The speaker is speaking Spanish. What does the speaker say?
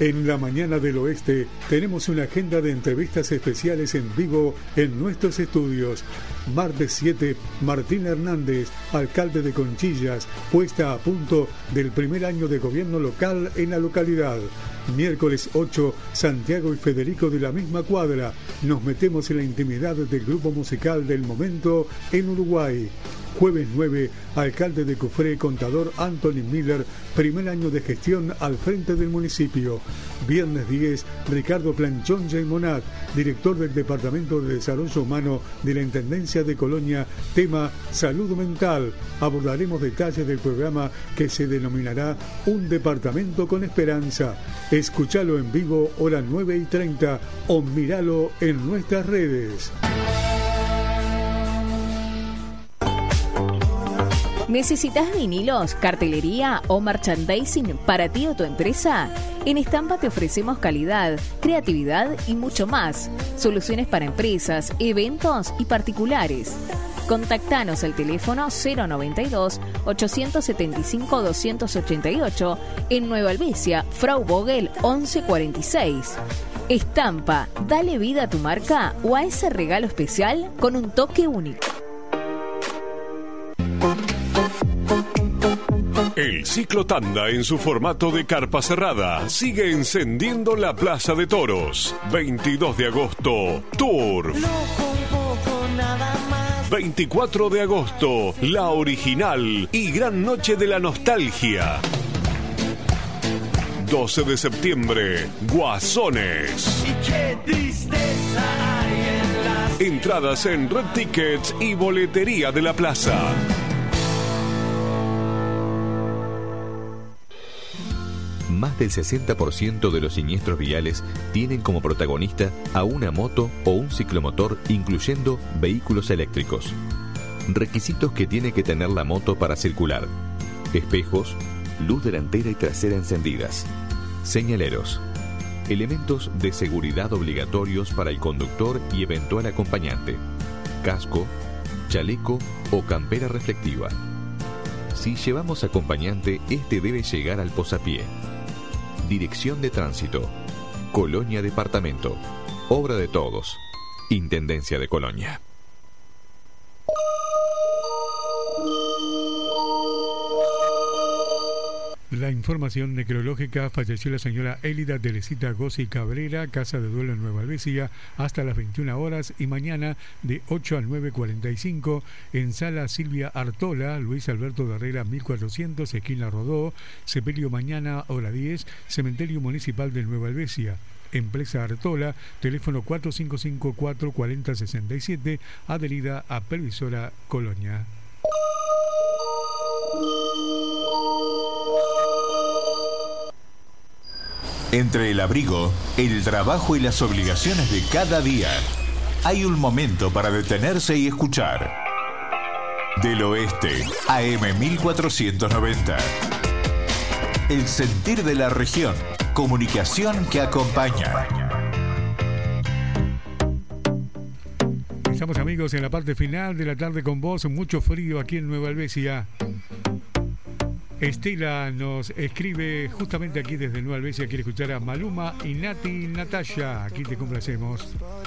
En la mañana del oeste tenemos una agenda de entrevistas especiales en vivo en nuestros estudios. Martes 7, Martín Hernández, alcalde de Conchillas, puesta a punto del primer año de gobierno local en la localidad. Miércoles 8, Santiago y Federico de la misma cuadra. Nos metemos en la intimidad del grupo musical del momento en Uruguay. Jueves 9, alcalde de Cufré, contador Anthony Miller, primer año de gestión al frente del municipio. Viernes 10, Ricardo Planchón Monat, director del Departamento de Desarrollo Humano de la Intendencia de Colonia, tema Salud Mental. Abordaremos detalles del programa que se denominará Un Departamento con Esperanza. Escúchalo en vivo, hora 9:30, o míralo en nuestras redes. ¿Necesitas vinilos, cartelería o merchandising para ti o tu empresa? En Estampa te ofrecemos calidad, creatividad y mucho más. Soluciones para empresas, eventos y particulares. Contactanos al teléfono 092-875-288 en Nueva Albesia, Frau Vogel 1146. Estampa, dale vida a tu marca o a ese regalo especial con un toque único. El ciclo tanda en su formato de carpa cerrada sigue encendiendo la Plaza de Toros. 22 de agosto, Tour. 24 de agosto, La Original y Gran Noche de la Nostalgia. 12 de septiembre, Guasones. Y qué tristeza hay en las... Entradas en Red Tickets y boletería de la plaza. Más del 60% de los siniestros viales tienen como protagonista a una moto o un ciclomotor, incluyendo vehículos eléctricos. Requisitos que tiene que tener la moto para circular: espejos, luz delantera y trasera encendidas, señaleros, elementos de seguridad obligatorios para el conductor y eventual acompañante, casco, chaleco o campera reflectiva. Si llevamos acompañante, este debe llegar al posapié. Dirección de Tránsito, Colonia Departamento, obra de todos, Intendencia de Colonia. La información necrológica: falleció la señora Élida Teresita Gossi Cabrera, casa de duelo en Nueva Albesia, hasta las 21 horas y mañana de 8 a 9:45 en Sala Silvia Artola, Luis Alberto de Herrera 1400, esquina Rodó. Sepelio mañana, hora 10, Cementerio Municipal de Nueva Albesia. Empresa Artola, teléfono 4554-4067, adherida a Pervisora Colonia. Entre el abrigo, el trabajo y las obligaciones de cada día, hay un momento para detenerse y escuchar. Del Oeste, AM 1490. El sentir de la región, comunicación que acompaña. Estamos, amigos, en la parte final de la tarde con vos. Mucho frío aquí en Nueva Albesia. Estela nos escribe justamente aquí desde Nueva Albesia, quiere escuchar a Maluma y Nati Natasha. Aquí te complacemos.